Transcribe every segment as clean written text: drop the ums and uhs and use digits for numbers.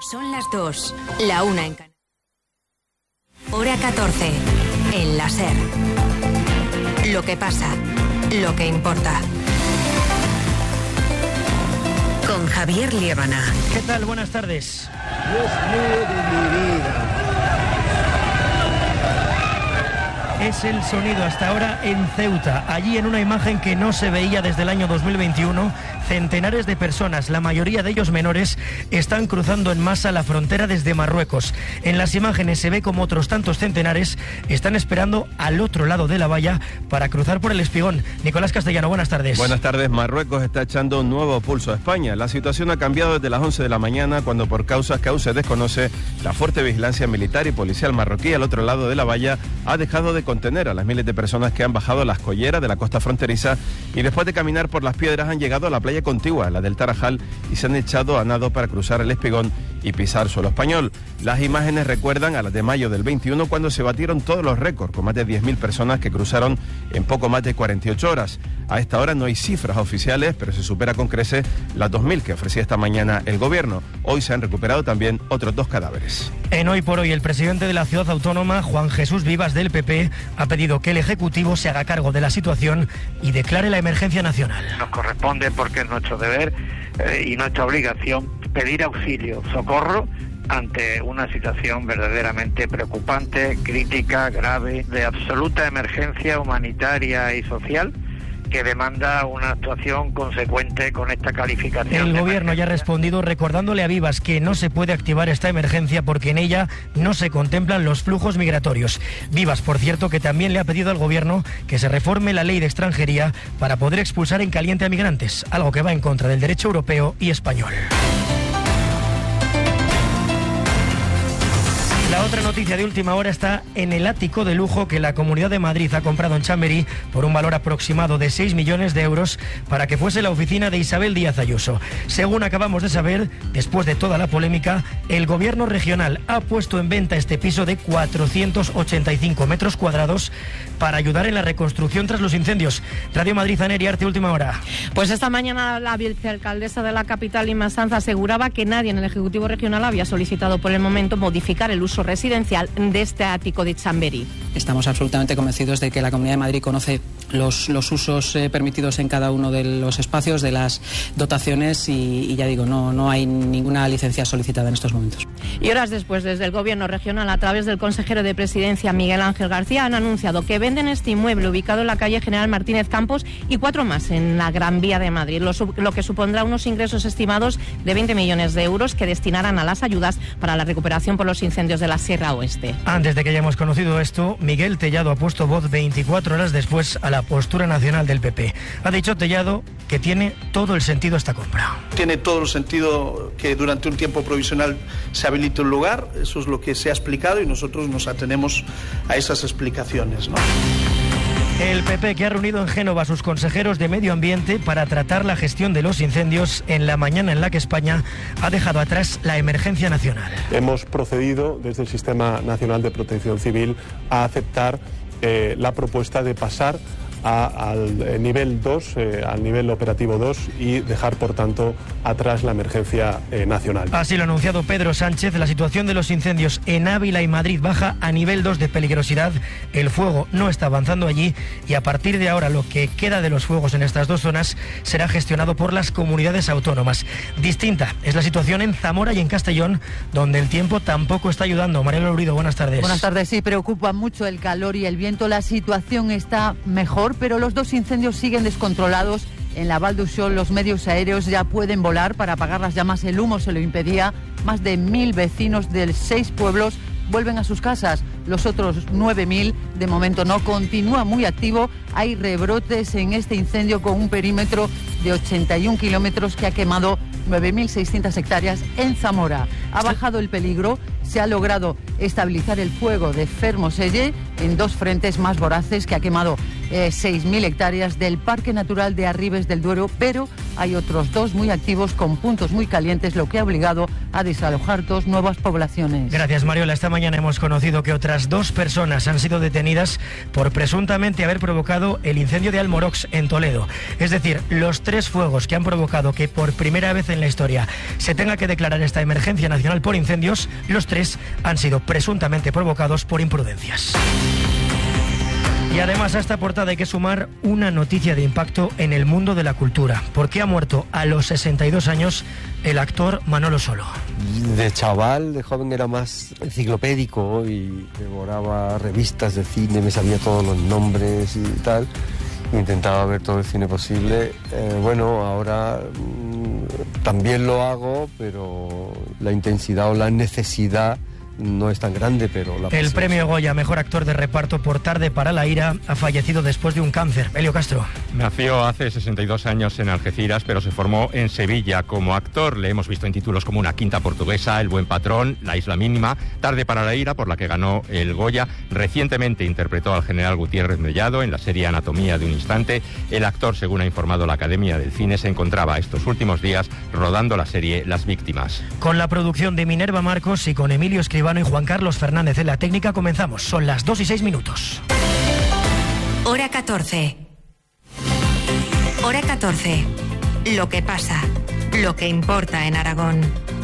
Son las 2, la 1 en Canarias. Hora 14, en la SER. Lo que pasa, lo que importa. Con Javier Liébana. ¿Qué tal? Buenas tardes. Dios mío de mi vida. Es el sonido hasta ahora en Ceuta. Allí, en una imagen que no se veía desde el año 2021, centenares de personas, la mayoría de ellos menores, están cruzando en masa la frontera desde Marruecos. En las imágenes se ve como otros tantos centenares están esperando al otro lado de la valla para cruzar por el Espigón. Nicolás Castellano, buenas tardes. Buenas tardes. Marruecos está echando un nuevo pulso a España. La situación ha cambiado desde las 11 de la mañana, cuando por causas que aún se desconoce, la fuerte vigilancia militar y policial marroquí al otro lado de la valla ha dejado de contener a las miles de personas que han bajado las colleras de la costa fronteriza y después de caminar por las piedras han llegado a la playa contigua, la del Tarajal, y se han echado a nado para cruzar el Espigón y pisar suelo español. Las imágenes recuerdan a las de mayo del 21, cuando se batieron todos los récords, con más de 10.000 personas que cruzaron en poco más de 48 horas. A esta hora no hay cifras oficiales, pero se supera con creces las 2.000 que ofrecía esta mañana el gobierno. Hoy se han recuperado también otros 2 cadáveres. En Hoy por Hoy, el presidente de la ciudad autónoma, Juan Jesús Vivas, del PP, ha pedido que el Ejecutivo se haga cargo de la situación y declare la emergencia nacional. Nos corresponde, porque es nuestro deber y nuestra obligación, pedir auxilio, socorro ante una situación verdaderamente preocupante, crítica, grave, de absoluta emergencia humanitaria y social, que demanda una actuación consecuente con esta calificación. El gobierno ya ha respondido recordándole a Vivas que no se puede activar esta emergencia porque en ella no se contemplan los flujos migratorios. Vivas, por cierto, que también le ha pedido al gobierno que se reforme la ley de extranjería para poder expulsar en caliente a migrantes, algo que va en contra del derecho europeo y español. La otra noticia de última hora está en el ático de lujo que la Comunidad de Madrid ha comprado en Chamberí por un valor aproximado de 6 millones de euros para que fuese la oficina de Isabel Díaz Ayuso. Según acabamos de saber, después de toda la polémica, el gobierno regional ha puesto en venta este piso de 485 metros cuadrados para ayudar en la reconstrucción tras los incendios. Radio Madrid, Anery Arte, última hora. Pues esta mañana la vicealcaldesa de la capital, Inma Sanz, aseguraba que nadie en el Ejecutivo Regional había solicitado por el momento modificar el uso residencial de este ático de Chamberí. Estamos absolutamente convencidos de que la Comunidad de Madrid conoce los usos permitidos en cada uno de los espacios, de las dotaciones y ya digo, no hay ninguna licencia solicitada en estos momentos. Y horas después, desde el Gobierno regional, a través del consejero de Presidencia, Miguel Ángel García, han anunciado que venden este inmueble ubicado en la calle General Martínez Campos y 4 más en la Gran Vía de Madrid, lo que supondrá unos ingresos estimados de 20 millones de euros que destinarán a las ayudas para la recuperación por los incendios de la Sierra Oeste. Antes de que hayamos conocido esto, Miguel Tellado ha puesto voz 24 horas después a la postura nacional del PP. Ha dicho Tellado que tiene todo el sentido esta compra. Tiene todo el sentido que durante un tiempo provisional se habilite un lugar, eso es lo que se ha explicado y nosotros nos atenemos a esas explicaciones, ¿no? El PP, que ha reunido en Génova a sus consejeros de Medio Ambiente para tratar la gestión de los incendios en la mañana en la que España ha dejado atrás la emergencia nacional. Hemos procedido desde el Sistema Nacional de Protección Civil a aceptar la propuesta de pasar al nivel 2, al nivel operativo 2 y dejar, por tanto, atrás la emergencia nacional. Así lo ha anunciado Pedro Sánchez. La situación de los incendios en Ávila y Madrid baja a nivel 2 de peligrosidad. El fuego no está avanzando allí y a partir de ahora lo que queda de los fuegos en estas dos zonas será gestionado por las comunidades autónomas. Distinta es la situación en Zamora y en Castellón, donde el tiempo tampoco está ayudando. Mariela Lourido, buenas tardes. Buenas tardes. Sí, preocupa mucho el calor y el viento. La situación está mejor, pero los 2 incendios siguen descontrolados. En la Val d'Uixó los medios aéreos ya pueden volar para apagar las llamas. El humo se lo impedía. Más de 1.000 vecinos de 6 pueblos vuelven a sus casas. Los otros 9.000 de momento no. Continúa muy activo. Hay rebrotes en este incendio con un perímetro de 81 kilómetros que ha quemado 9.600 hectáreas en Zamora. Ha bajado el peligro. Se ha logrado estabilizar el fuego de Fermoselle en 2 frentes más voraces que ha quemado 6.000 hectáreas del Parque Natural de Arribes del Duero, pero hay otros 2 muy activos con puntos muy calientes, lo que ha obligado a desalojar 2 nuevas poblaciones. Gracias, Mariola. Esta mañana hemos conocido que otras 2 personas han sido detenidas por presuntamente haber provocado el incendio de Almorox en Toledo. Es decir, los 3 fuegos que han provocado que por primera vez en la historia se tenga que declarar esta emergencia nacional por incendios, los 3 han sido presuntamente provocados por imprudencias. Y además a esta portada hay que sumar una noticia de impacto en el mundo de la cultura, porque ha muerto a los 62 años el actor Manolo Solo. De chaval, de joven era más enciclopédico y devoraba revistas de cine, me sabía todos los nombres y tal. Intentaba ver todo el cine posible. Bueno, ahora también lo hago, pero la intensidad o la necesidad no es tan grande, pero el premio Goya Mejor Actor de Reparto por Tarde para la ira ha fallecido después de un cáncer. Elio Castro. Nació hace 62 años en Algeciras, pero se formó en Sevilla como actor. Le hemos visto en títulos como Una quinta portuguesa, El buen patrón, La isla mínima, Tarde para la ira, por la que ganó el Goya. Recientemente interpretó al general Gutiérrez Mellado en la serie Anatomía de un instante. El actor, según ha informado la Academia del Cine, se encontraba estos últimos días rodando la serie Las víctimas. Con la producción de Minerva Marcos y con Emilio Escribano y Juan Carlos Fernández en la técnica, comenzamos. Son las 2:06. Hora 14. Hora 14. Lo que pasa, lo que importa en Aragón.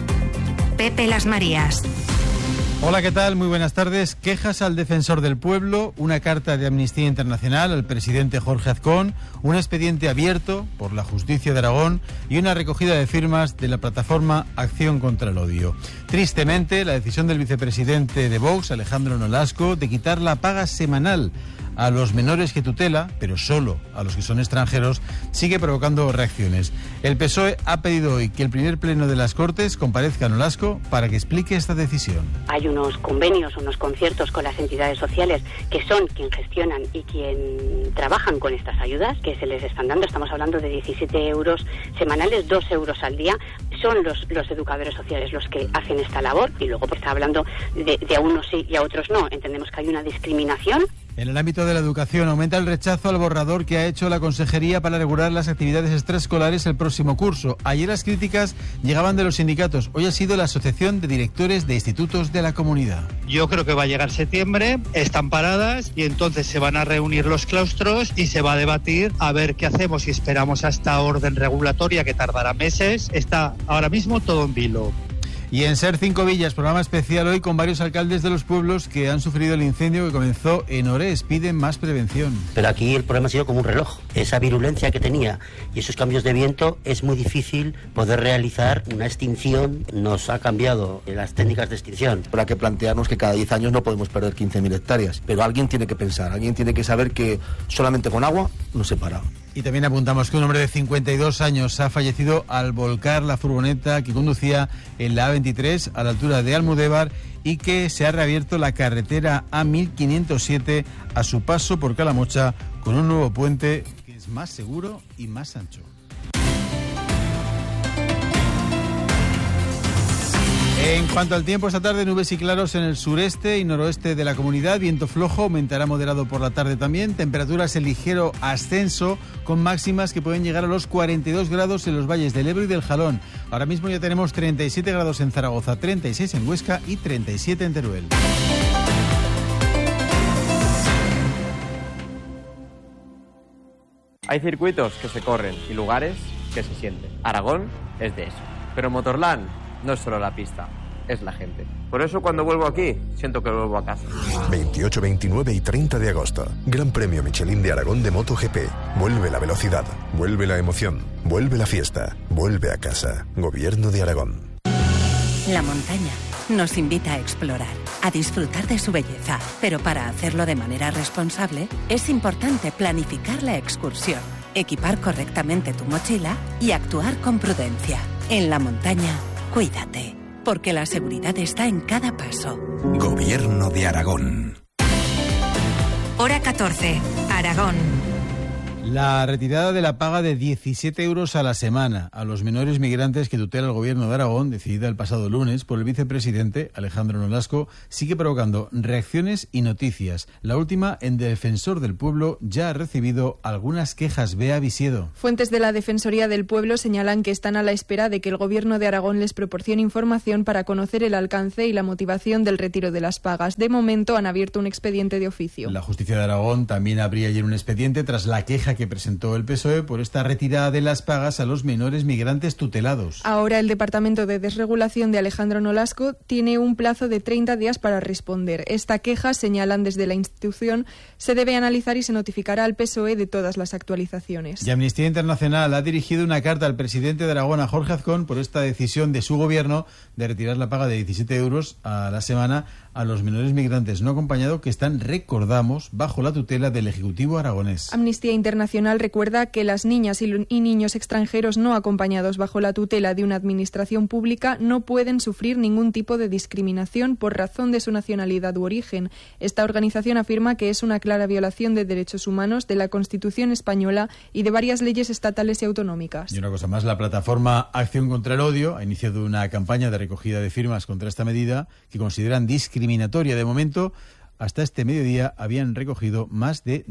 Pepe Las Marías. Hola, ¿qué tal? Muy buenas tardes. Quejas al defensor del pueblo, una carta de Amnistía Internacional al presidente Jorge Azcón, un expediente abierto por la Justicia de Aragón y una recogida de firmas de la plataforma Acción contra el Odio. Tristemente, la decisión del vicepresidente de Vox, Alejandro Nolasco, de quitar la paga semanal a los menores que tutela, pero solo a los que son extranjeros, sigue provocando reacciones. El PSOE ha pedido hoy que el primer pleno de las Cortes comparezca Nolasco para que explique esta decisión. Hay unos convenios, unos conciertos con las entidades sociales que son quien gestionan y quien trabajan con estas ayudas que se les están dando. Estamos hablando de 17 euros semanales, 2 euros al día. Son los educadores sociales los que hacen esta labor y luego pues está hablando de a unos sí y a otros no. Entendemos que hay una discriminación. En el ámbito de la educación aumenta el rechazo al borrador que ha hecho la Consejería para regular las actividades extraescolares el próximo curso. Ayer las críticas llegaban de los sindicatos. Hoy ha sido la Asociación de Directores de Institutos de la Comunidad. Yo creo que va a llegar septiembre, están paradas y entonces se van a reunir los claustros y se va a debatir a ver qué hacemos, si esperamos a esta orden regulatoria que tardará meses. Está ahora mismo todo en vilo. Y en Ser 5 Villas, programa especial hoy con varios alcaldes de los pueblos que han sufrido el incendio que comenzó en Orés. Piden más prevención. Pero aquí el problema ha sido como un reloj. Esa virulencia que tenía y esos cambios de viento es muy difícil poder realizar una extinción. Nos ha cambiado las técnicas de extinción. Habrá que plantearnos que cada 10 años no podemos perder 15.000 hectáreas. Pero alguien tiene que pensar, alguien tiene que saber que solamente con agua no se para. Y también apuntamos que un hombre de 52 años ha fallecido al volcar la furgoneta que conducía en la A23 a la altura de Almudévar y que se ha reabierto la carretera A1507 a su paso por Calamocha con un nuevo puente que es más seguro y más ancho. En cuanto al tiempo, esta tarde nubes y claros en el sureste y noroeste de la comunidad, viento flojo, aumentará moderado por la tarde también, temperaturas en ligero ascenso con máximas que pueden llegar a los 42 grados en los valles del Ebro y del Jalón. Ahora mismo ya tenemos 37 grados en Zaragoza, 36 en Huesca y 37 en Teruel. Hay circuitos que se corren y lugares que se sienten. Aragón es de eso. Pero Motorland no es solo la pista, es la gente. Por eso cuando vuelvo aquí, siento que vuelvo a casa. 28, 29 y 30 de agosto. Gran Premio Michelin de Aragón de MotoGP. Vuelve la velocidad, vuelve la emoción, vuelve la fiesta, vuelve a casa. Gobierno de Aragón. La montaña nos invita a explorar, a disfrutar de su belleza. Pero para hacerlo de manera responsable, es importante planificar la excursión, equipar correctamente tu mochila y actuar con prudencia. En la montaña, cuídate, porque la seguridad está en cada paso. Gobierno de Aragón. Hora 14, Aragón. La retirada de la paga de 17 euros a la semana a los menores migrantes que tutela el Gobierno de Aragón, decidida el pasado lunes por el vicepresidente Alejandro Nolasco, sigue provocando reacciones y noticias. La última, en Defensor del Pueblo, ya ha recibido algunas quejas. Bea Visiedo. Fuentes de la Defensoría del Pueblo señalan que están a la espera de que el Gobierno de Aragón les proporcione información para conocer el alcance y la motivación del retiro de las pagas. De momento han abierto un expediente de oficio. La Justicia de Aragón también abría ayer un expediente tras la queja que presentó el PSOE por esta retirada de las pagas a los menores migrantes tutelados. Ahora el Departamento de Desregulación de Alejandro Nolasco tiene un plazo de 30 días para responder. Esta queja, señalan desde la institución, se debe analizar y se notificará al PSOE de todas las actualizaciones. Y Amnistía Internacional ha dirigido una carta al presidente de Aragón, a Jorge Azcón, por esta decisión de su gobierno de retirar la paga de 17 euros a la semana a los menores migrantes no acompañados que están, recordamos, bajo la tutela del Ejecutivo aragonés. Amnistía Internacional recuerda que las niñas y niños extranjeros no acompañados bajo la tutela de una administración pública no pueden sufrir ningún tipo de discriminación por razón de su nacionalidad u origen. Esta organización afirma que es una clara violación de derechos humanos, de la Constitución española y de varias leyes estatales y autonómicas. Y una cosa más, la plataforma Acción contra el Odio ha iniciado una campaña de recogida de firmas contra esta medida que consideran discriminatoria. De momento, hasta este mediodía habían recogido más de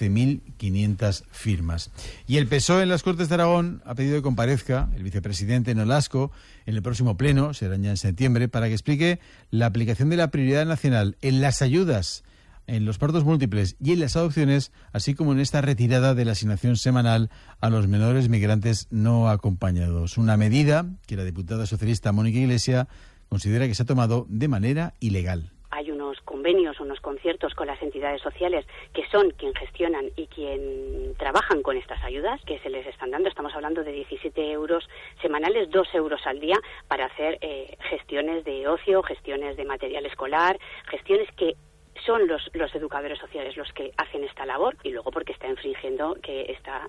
12.500 firmas. Y el PSOE en las Cortes de Aragón ha pedido que comparezca el vicepresidente Nolasco en el próximo pleno, será ya en septiembre, para que explique la aplicación de la prioridad nacional en las ayudas, en los partos múltiples y en las adopciones, así como en esta retirada de la asignación semanal a los menores migrantes no acompañados. Una medida que la diputada socialista Mónica Iglesias considera que se ha tomado de manera ilegal. Hay unos convenios, unos conciertos con las entidades sociales que son quien gestionan y quien trabajan con estas ayudas que se les están dando. Estamos hablando de 17 euros semanales, 2 euros al día para hacer gestiones de ocio, gestiones de material escolar, gestiones que son los educadores sociales los que hacen esta labor, y luego porque está infringiendo que está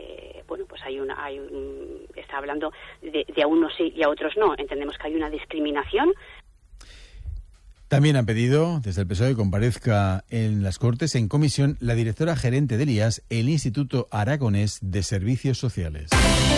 está hablando de a unos sí y a otros no. Entendemos que hay una discriminación. También han pedido desde el PSOE que comparezca en las Cortes en comisión la directora gerente del IAS, el Instituto Aragonés de Servicios Sociales.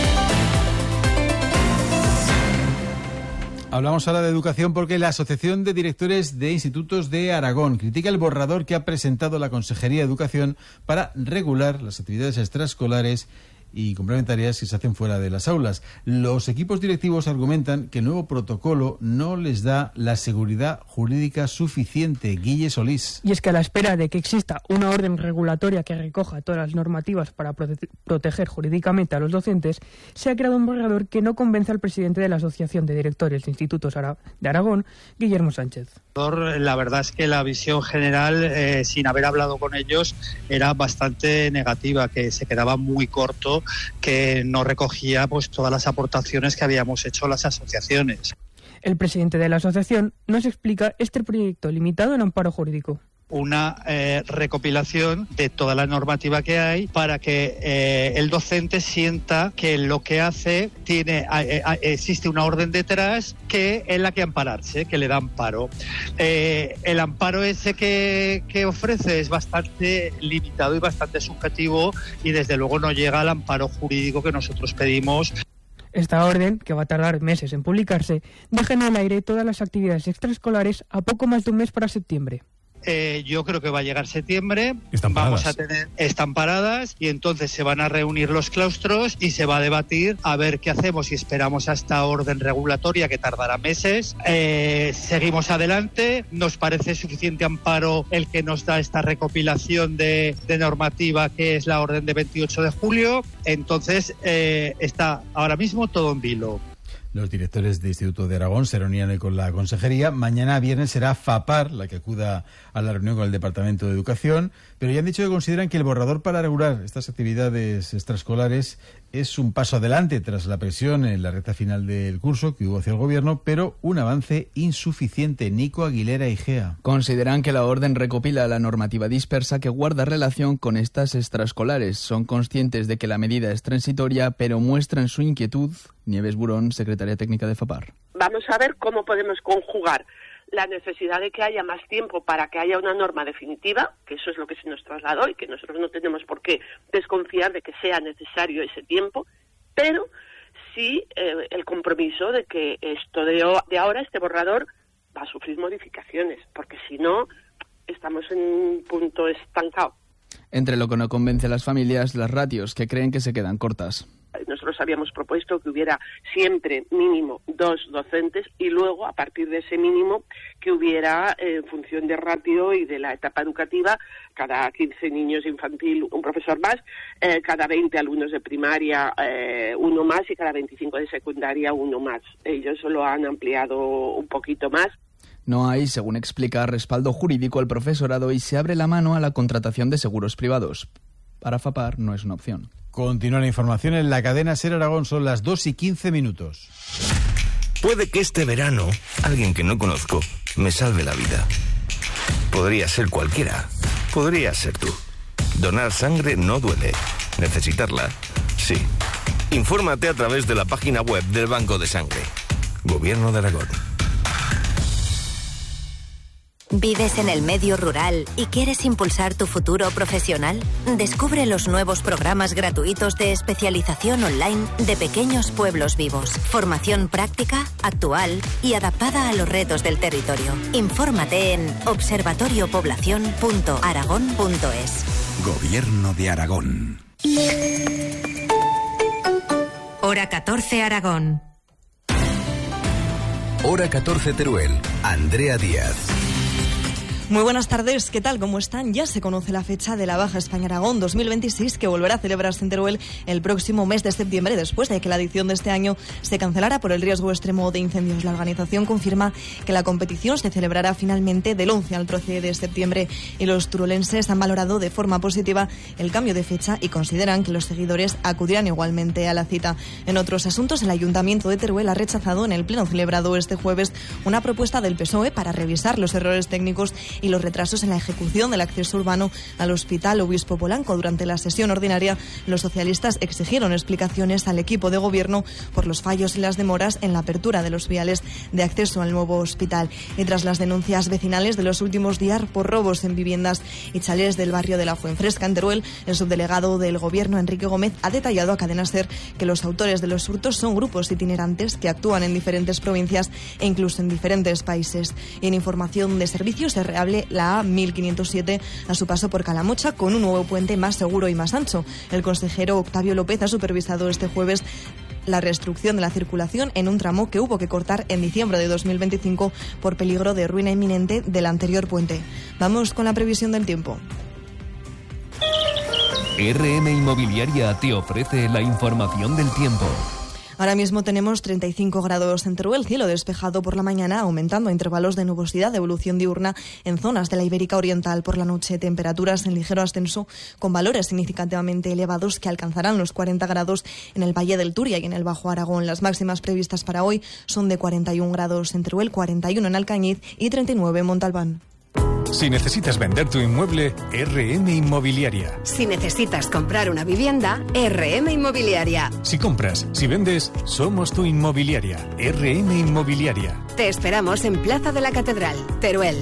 Hablamos ahora de educación porque la Asociación de Directores de Institutos de Aragón critica el borrador que ha presentado la Consejería de Educación para regular las actividades extraescolares y complementarias que se hacen fuera de las aulas. Los equipos directivos argumentan que el nuevo protocolo no les da la seguridad jurídica suficiente. Guille Solís. Y es que a la espera de que exista una orden regulatoria que recoja todas las normativas para proteger jurídicamente a los docentes, se ha creado un borrador que no convence al presidente de la Asociación de Directores de Institutos de Aragón, Guillermo Sánchez. La verdad es que la visión general, sin haber hablado con ellos, era bastante negativa, que se quedaba muy corto, que no recogía pues todas las aportaciones que habíamos hecho las asociaciones. El presidente de la asociación nos explica este proyecto limitado en amparo jurídico. Una recopilación de toda la normativa que hay para que el docente sienta que lo que hace existe una orden detrás que en la que ampararse, que le da amparo. El amparo ese que ofrece es bastante limitado y bastante subjetivo, y desde luego no llega al amparo jurídico que nosotros pedimos. Esta orden, que va a tardar meses en publicarse, deja en el aire todas las actividades extraescolares a poco más de un mes para septiembre. Yo creo que va a llegar septiembre, vamos a tener paradas y entonces se van a reunir los claustros y se va a debatir a ver qué hacemos, si esperamos a esta orden regulatoria que tardará meses, seguimos adelante, nos parece suficiente amparo el que nos da esta recopilación de normativa que es la orden de 28 de julio, entonces está ahora mismo todo en vilo. Los directores de Instituto de Aragón se reunían hoy con la consejería. Mañana viernes será FAPAR la que acuda a la reunión con el Departamento de Educación, pero ya han dicho que consideran que el borrador para regular estas actividades extraescolares es un paso adelante tras la presión en la recta final del curso que hubo hacia el Gobierno, pero un avance insuficiente. Nico Aguilera Igea. Consideran que la orden recopila la normativa dispersa que guarda relación con estas extraescolares. Son conscientes de que la medida es transitoria, pero muestran su inquietud. Nieves Burón, secretaria técnica de FAPAR. Vamos a ver cómo podemos conjugar la necesidad de que haya más tiempo para que haya una norma definitiva, que eso es lo que se nos trasladó y que nosotros no tenemos por qué desconfiar de que sea necesario ese tiempo, pero sí el compromiso de que esto de ahora, este borrador, va a sufrir modificaciones, porque si no, estamos en un punto estancado. Entre lo que no convence a las familias, las ratios, que creen que se quedan cortas. Nosotros habíamos propuesto que hubiera siempre mínimo 2 docentes y luego, a partir de ese mínimo, que hubiera, en función de ratio y de la etapa educativa, cada 15 niños de infantil un profesor más, cada 20 alumnos de primaria uno más y cada 25 de secundaria uno más. Ellos lo han ampliado un poquito más. No hay, según explica, respaldo jurídico al profesorado y se abre la mano a la contratación de seguros privados. Para FAPAR no es una opción. Continúa la información en la cadena SER Aragón, son las 2:15. Puede que este verano alguien que no conozco me salve la vida. Podría ser cualquiera. Podría ser tú. Donar sangre no duele. Necesitarla, sí. Infórmate a través de la página web del Banco de Sangre. Gobierno de Aragón. ¿Vives en el medio rural y quieres impulsar tu futuro profesional? Descubre los nuevos programas gratuitos de especialización online de Pequeños Pueblos Vivos. Formación práctica, actual y adaptada a los retos del territorio. Infórmate en observatoriopoblacion.aragón.es. Gobierno de Aragón. Hora 14 Aragón. Hora 14 Teruel. Andrea Díaz. Muy buenas tardes, ¿qué tal? ¿Cómo están? Ya se conoce la fecha de la Baja España Aragón 2026, que volverá a celebrarse en Teruel el próximo mes de septiembre, después de que la edición de este año se cancelara por el riesgo extremo de incendios. La organización confirma que la competición se celebrará finalmente del 11 al 13 de septiembre y los turolenses han valorado de forma positiva el cambio de fecha y consideran que los seguidores acudirán igualmente a la cita. En otros asuntos, el Ayuntamiento de Teruel ha rechazado en el pleno celebrado este jueves una propuesta del PSOE para revisar los errores técnicos y los retrasos en la ejecución del acceso urbano al Hospital Obispo Polanco. Durante la sesión ordinaria, los socialistas exigieron explicaciones al equipo de gobierno por los fallos y las demoras en la apertura de los viales de acceso al nuevo hospital. Y tras las denuncias vecinales de los últimos días por robos en viviendas y chalés del barrio de la Fuenfresca en Teruel, el subdelegado del gobierno, Enrique Gómez, ha detallado a Cadena SER que los autores de los hurtos son grupos itinerantes que actúan en diferentes provincias e incluso en diferentes países. Y en información de servicios se reabre la A1507 a su paso por Calamocha con un nuevo puente más seguro y más ancho. El consejero Octavio López ha supervisado este jueves la reestructuración de la circulación en un tramo que hubo que cortar en diciembre de 2025 por peligro de ruina inminente del anterior puente. Vamos con la previsión del tiempo. RM Inmobiliaria te ofrece la información del tiempo. Ahora mismo tenemos 35 grados en Teruel, cielo despejado por la mañana, aumentando a intervalos de nubosidad de evolución diurna en zonas de la Ibérica Oriental. Por la noche, temperaturas en ligero ascenso con valores significativamente elevados que alcanzarán los 40 grados en el Valle del Turia y en el Bajo Aragón. Las máximas previstas para hoy son de 41 grados en Teruel, 41 en Alcañiz y 39 en Montalbán. Si necesitas vender tu inmueble, RM Inmobiliaria. Si necesitas comprar una vivienda, RM Inmobiliaria. Si compras, si vendes, somos tu inmobiliaria. RM Inmobiliaria. Te esperamos en Plaza de la Catedral, Teruel.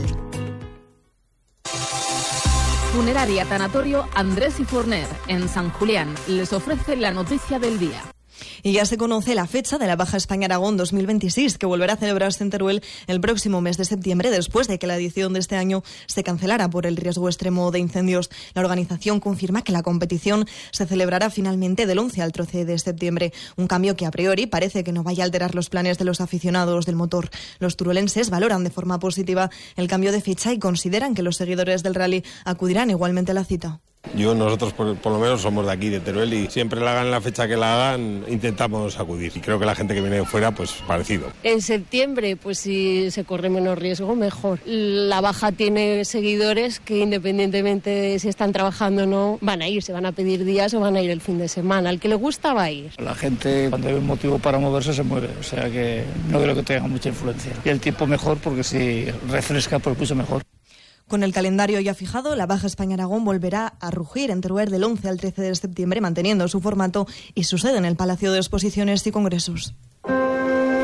Funeraria Tanatorio Andrés y Forner, en San Julián, les ofrece la noticia del día. Y ya se conoce la fecha de la Baja España Aragón 2026, que volverá a celebrarse en Teruel el próximo mes de septiembre, después de que la edición de este año se cancelara por el riesgo extremo de incendios. La organización confirma que la competición se celebrará finalmente del 11 al 13 de septiembre, un cambio que a priori parece que no vaya a alterar los planes de los aficionados del motor. Los turolenses valoran de forma positiva el cambio de fecha y consideran que los seguidores del rally acudirán igualmente a la cita. Nosotros por lo menos somos de aquí, de Teruel, y siempre la hagan la fecha que la hagan, intentamos acudir. Y creo que la gente que viene de fuera, pues parecido. En septiembre, pues si se corre menos riesgo, mejor. La Baja tiene seguidores que independientemente de si están trabajando o no, van a ir, se van a pedir días o van a ir el fin de semana. Al que le gusta va a ir. La gente cuando hay un motivo para moverse se mueve, o sea que no creo que tenga mucha influencia. Y el tiempo mejor porque si refresca, pues mucho mejor. Con el calendario ya fijado, la Baja España Aragón volverá a rugir en Teruel del 11 al 13 de septiembre, manteniendo su formato y su sede en el Palacio de Exposiciones y Congresos.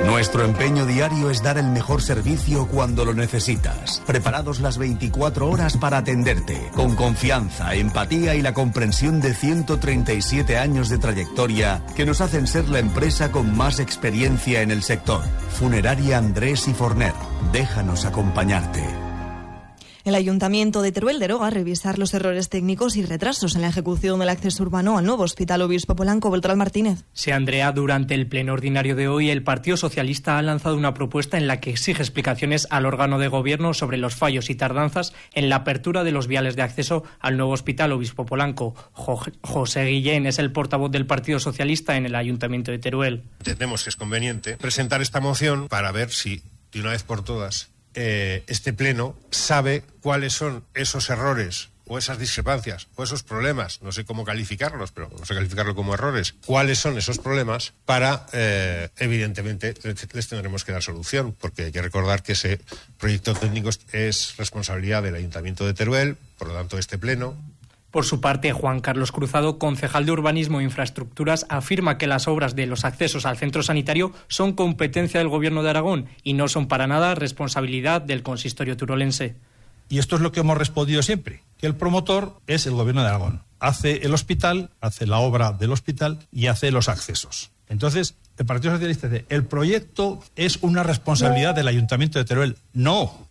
Nuestro empeño diario es dar el mejor servicio cuando lo necesitas. Preparados las 24 horas para atenderte, con confianza, empatía y la comprensión de 137 años de trayectoria que nos hacen ser la empresa con más experiencia en el sector. Funeraria Andrés y Forner. Déjanos acompañarte. El Ayuntamiento de Teruel deroga revisar los errores técnicos y retrasos en la ejecución del acceso urbano al nuevo Hospital Obispo Polanco. Beltrán Martínez. Sí, Andrea, durante el pleno ordinario de hoy, el Partido Socialista ha lanzado una propuesta en la que exige explicaciones al órgano de gobierno sobre los fallos y tardanzas en la apertura de los viales de acceso al nuevo Hospital Obispo Polanco. José Guillén es el portavoz del Partido Socialista en el Ayuntamiento de Teruel. Entendemos que es conveniente presentar esta moción para ver si, de una vez por todas, este pleno sabe cuáles son esos errores o esas discrepancias o esos problemas, no sé cómo calificarlos, pero vamos a calificarlo como errores, cuáles son esos problemas para, evidentemente, les tendremos que dar solución, porque hay que recordar que ese proyecto técnico es responsabilidad del Ayuntamiento de Teruel, por lo tanto este pleno. Por su parte, Juan Carlos Cruzado, concejal de Urbanismo e Infraestructuras, afirma que las obras de los accesos al centro sanitario son competencia del Gobierno de Aragón y no son para nada responsabilidad del consistorio turolense. Y esto es lo que hemos respondido siempre, que el promotor es el Gobierno de Aragón. Hace el hospital, hace la obra del hospital y hace los accesos. Entonces, el Partido Socialista dice, el proyecto es una responsabilidad del Ayuntamiento de Teruel. No.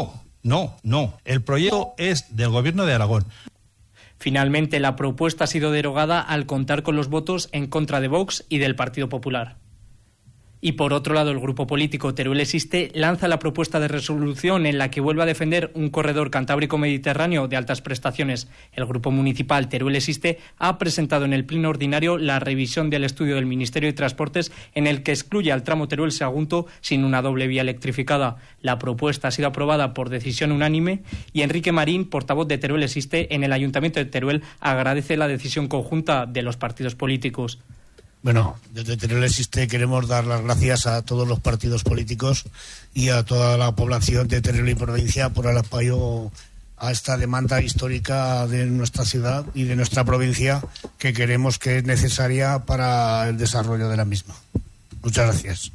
El proyecto es del Gobierno de Aragón. Finalmente, la propuesta ha sido derogada al contar con los votos en contra de Vox y del Partido Popular. Y por otro lado, el grupo político Teruel Existe lanza la propuesta de resolución en la que vuelve a defender un corredor cantábrico-mediterráneo de altas prestaciones. El grupo municipal Teruel Existe ha presentado en el pleno ordinario la revisión del estudio del Ministerio de Transportes en el que excluye al tramo Teruel-Sagunto sin una doble vía electrificada. La propuesta ha sido aprobada por decisión unánime y Enrique Marín, portavoz de Teruel Existe en el Ayuntamiento de Teruel, agradece la decisión conjunta de los partidos políticos. Bueno, desde Teruel Existe queremos dar las gracias a todos los partidos políticos y a toda la población de Teruel y provincia por el apoyo a esta demanda histórica de nuestra ciudad y de nuestra provincia que creemos que es necesaria para el desarrollo de la misma. Muchas gracias.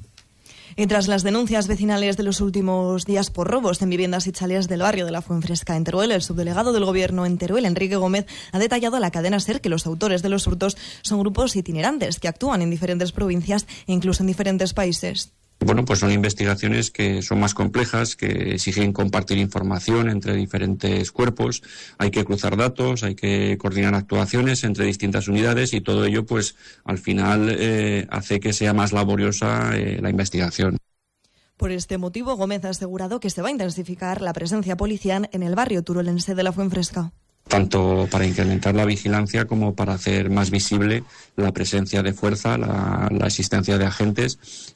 Y tras las denuncias vecinales de los últimos días por robos en viviendas y chalés del barrio de la Fuenfresca en Teruel, el subdelegado del Gobierno en Teruel, Enrique Gómez, ha detallado a la cadena SER que los autores de los hurtos son grupos itinerantes que actúan en diferentes provincias e incluso en diferentes países. Bueno, pues son investigaciones que son más complejas, que exigen compartir información entre diferentes cuerpos, hay que cruzar datos, hay que coordinar actuaciones entre distintas unidades y todo ello, pues, al final hace que sea más laboriosa la investigación. Por este motivo, Gómez ha asegurado que se va a intensificar la presencia policial en el barrio turolense de la Fuenfresca. Tanto para incrementar la vigilancia como para hacer más visible la presencia de fuerza, la existencia de agentes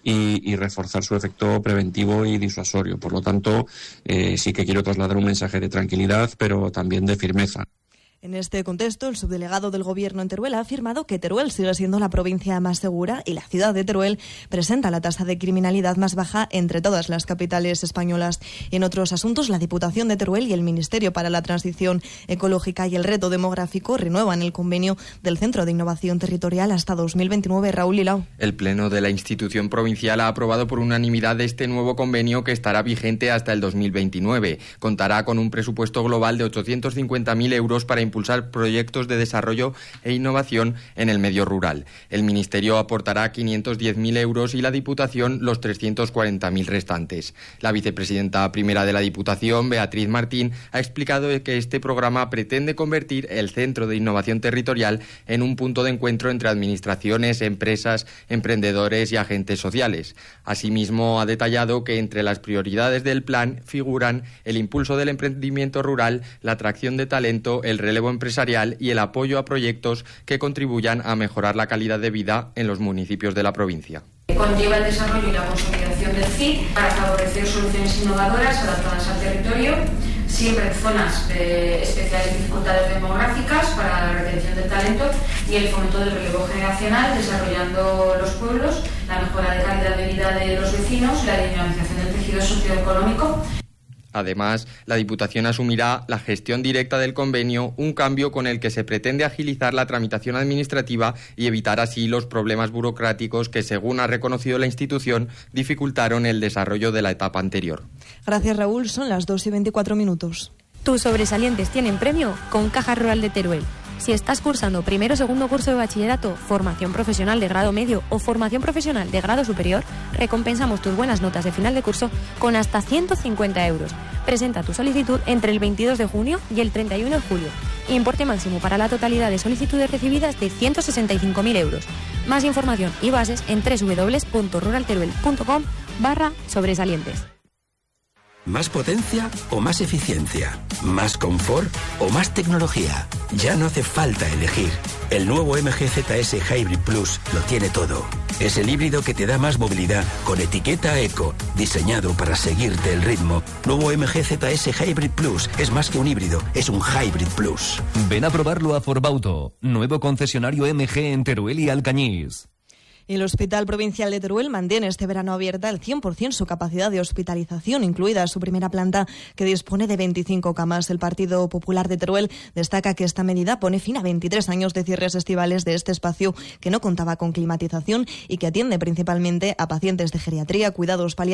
y reforzar su efecto preventivo y disuasorio. Por lo tanto, sí que quiero trasladar un mensaje de tranquilidad, pero también de firmeza. En este contexto, el subdelegado del Gobierno en Teruel ha afirmado que Teruel sigue siendo la provincia más segura y la ciudad de Teruel presenta la tasa de criminalidad más baja entre todas las capitales españolas. En otros asuntos, la Diputación de Teruel y el Ministerio para la Transición Ecológica y el Reto Demográfico renuevan el convenio del Centro de Innovación Territorial hasta 2029. Raúl Lilao. El Pleno de la institución provincial ha aprobado por unanimidad este nuevo convenio que estará vigente hasta el 2029. Contará con un presupuesto global de 850.000 euros para impulsar proyectos de desarrollo e innovación en el medio rural. El Ministerio aportará 510.000 euros y la Diputación los 340.000 restantes. La vicepresidenta primera de la Diputación, Beatriz Martín, ha explicado que este programa pretende convertir el Centro de Innovación Territorial en un punto de encuentro entre administraciones, empresas, emprendedores y agentes sociales. Asimismo, ha detallado que entre las prioridades del plan figuran el impulso del emprendimiento rural, la atracción de talento, el relevo empresarial y el apoyo a proyectos que contribuyan a mejorar la calidad de vida en los municipios de la provincia. Conlleva el desarrollo y la consolidación del CIT para favorecer soluciones innovadoras adaptadas al territorio, siempre en zonas de especiales dificultades demográficas para la retención del talento y el fomento del relevo generacional, desarrollando los pueblos, la mejora de calidad de vida de los vecinos, la dinamización del tejido socioeconómico. Además, la Diputación asumirá la gestión directa del convenio, un cambio con el que se pretende agilizar la tramitación administrativa y evitar así los problemas burocráticos que, según ha reconocido la institución, dificultaron el desarrollo de la etapa anterior. Gracias, Raúl. Son las 2:24. Tus sobresalientes tienen premio con Caja Rural de Teruel. Si estás cursando primero o segundo curso de bachillerato, formación profesional de grado medio o formación profesional de grado superior, recompensamos tus buenas notas de final de curso con hasta 150 euros. Presenta tu solicitud entre el 22 de junio y el 31 de julio. Importe máximo para la totalidad de solicitudes recibidas de 165.000 euros. Más información y bases en www.ruralteruel.com/sobresalientes. ¿Más potencia o más eficiencia? ¿Más confort o más tecnología? Ya no hace falta elegir. El nuevo MG ZS Hybrid Plus lo tiene todo. Es el híbrido que te da más movilidad con etiqueta eco, diseñado para seguirte el ritmo. Nuevo MG ZS Hybrid Plus es más que un híbrido, es un Hybrid Plus. Ven a probarlo a Forbauto, nuevo concesionario MG en Teruel y Alcañiz. El Hospital Provincial de Teruel mantiene este verano abierta al 100% su capacidad de hospitalización, incluida su primera planta, que dispone de 25 camas. El Partido Popular de Teruel destaca que esta medida pone fin a 23 años de cierres estivales de este espacio que no contaba con climatización y que atiende principalmente a pacientes de geriatría, cuidados paliativos